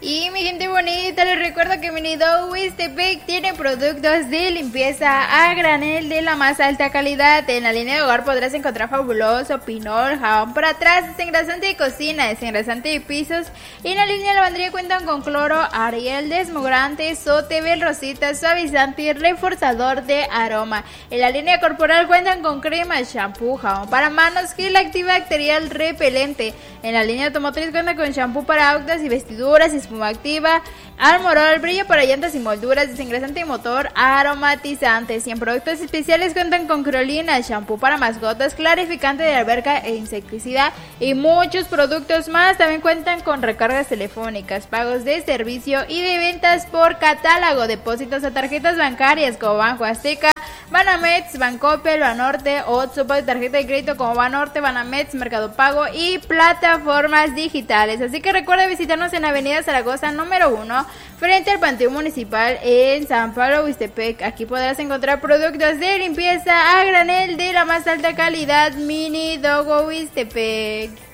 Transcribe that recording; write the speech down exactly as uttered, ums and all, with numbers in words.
Y mi gente bonita, les recuerdo que Mini Dough Huistepec tiene productos de limpieza a granel de la más alta calidad. En la línea de hogar podrás encontrar Fabuloso, Pinol, jabón para atrás, desengrasante de cocina, desengrasante de pisos. Y en la línea de lavandería cuentan con cloro, Ariel, desmogrante, Sotebel, Rosita, suavizante y reforzador de aroma. En la línea corporal cuentan con crema, shampoo, jabón para manos, gel antibacterial repelente. En la línea automotriz cuentan con shampoo para autos y vestiduras, espuma activa, Armorol, brillo para llantas y molduras, desengrasante de motor, aromatizantes. Y en productos especiales cuentan con Crolina, shampoo para mascotas, clarificante de alberca e insecticida y muchos productos más. También cuentan con recargas telefónicas, pagos de servicio y de ventas por catálogo, depósitos a tarjetas bancarias como Banco Azteca, Banamex, Bancoppel, Banorte, Otso, de tarjeta de crédito como Banorte, Banamex, Mercado Pago y plataformas digitales. Así que recuerda visitarnos en Avenida Zaragoza número uno, frente al Panteón Municipal en San Pablo, Huistepec. Aquí podrás encontrar productos de limpieza a granel de la más alta calidad. Mini Dough Huistepec.